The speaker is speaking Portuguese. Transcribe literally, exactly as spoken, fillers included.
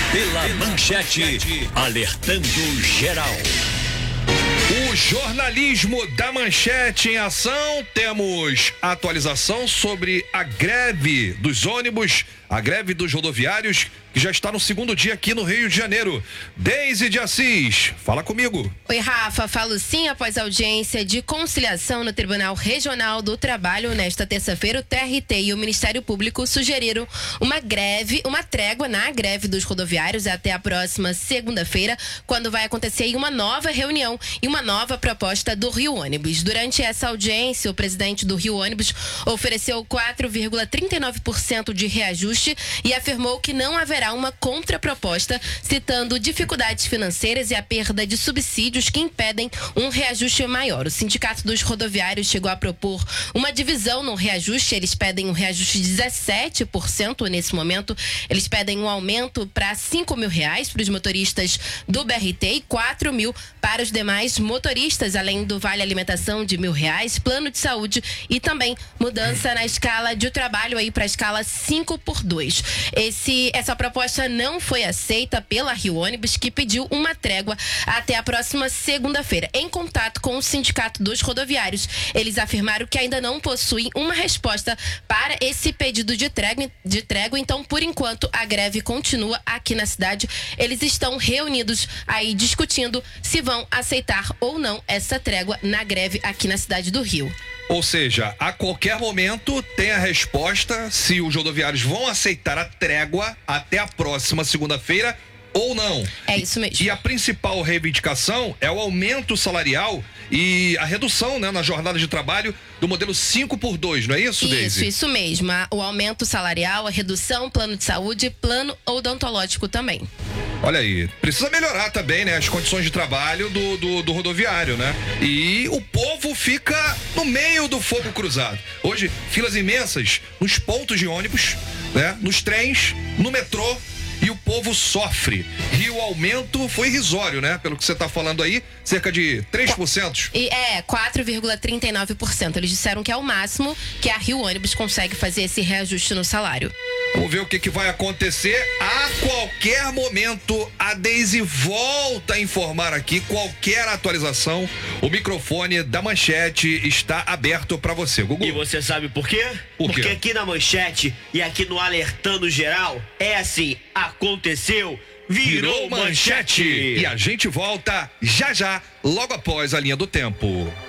Pela Manchete, alertando geral. O jornalismo da Manchete em ação. Temos atualização sobre a greve dos ônibus, a greve dos rodoviários, que já está no segundo dia aqui no Rio de Janeiro. Deise de Assis, fala comigo. Oi, Rafa, falo sim. Após a audiência de conciliação no Tribunal Regional do Trabalho, nesta terça-feira, o T R T e o Ministério Público sugeriram uma greve, uma trégua na greve dos rodoviários até a próxima segunda-feira, quando vai acontecer uma nova reunião e uma nova proposta do Rio Ônibus. Durante essa audiência, o presidente do Rio Ônibus ofereceu quatro vírgula trinta e nove por cento de reajuste e afirmou que não haverá uma contraproposta, citando dificuldades financeiras e a perda de subsídios que impedem um reajuste maior. O Sindicato dos Rodoviários chegou a propor uma divisão no reajuste. Eles pedem um reajuste de dezessete por cento nesse momento. Eles pedem um aumento para cinco mil reais para os motoristas do B R T e quatro mil para os demais motoristas, além do vale alimentação de mil reais, plano de saúde e também mudança na escala de trabalho aí para a escala cinco por dois. Esse, essa proposta não foi aceita pela Rio Ônibus, que pediu uma trégua até a próxima segunda-feira. Em contato com o Sindicato dos Rodoviários, eles afirmaram que ainda não possuem uma resposta para esse pedido de trégua, de trégua. Então, por enquanto, a greve continua aqui na cidade. Eles estão reunidos aí discutindo se vão aceitar ou não essa trégua na greve aqui na cidade do Rio. Ou seja, a qualquer momento tem a resposta se os rodoviários vão aceitar a trégua até a próxima segunda-feira ou não. É isso mesmo. E a principal reivindicação é o aumento salarial e a redução, né, na jornada de trabalho do modelo cinco por dois, não é isso, Deise? Isso, isso mesmo. O aumento salarial, a redução, plano de saúde, plano odontológico também. Olha aí, precisa melhorar também, né, as condições de trabalho do, do, do rodoviário, né? E o povo fica no meio do fogo cruzado. Hoje, filas imensas nos pontos de ônibus, né, nos trens, no metrô, e o povo sofre. E o aumento foi irrisório, né? Pelo que você está falando aí, cerca de três por cento. E é, quatro vírgula trinta e nove por cento. Eles disseram que é o máximo que a Rio Ônibus consegue fazer esse reajuste no salário. Vamos ver o que, que vai acontecer. A qualquer momento, a Deise volta a informar aqui qualquer atualização. O microfone da Manchete está aberto para você, Gugu. E você sabe por quê? Por quê? Porque aqui na Manchete e aqui no Alertando Geral é assim, aconteceu, virou, Virou manchete. manchete. E a gente volta já já, logo após a linha do tempo.